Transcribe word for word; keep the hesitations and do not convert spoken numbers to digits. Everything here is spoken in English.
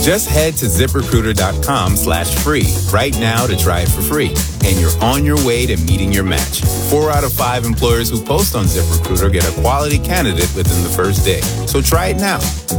Just head to ZipRecruiter.com slash free right now to try it for free. And you're on your way to meeting your match. Four out of five employers who post on ZipRecruiter get a quality candidate within the first day. So try it now.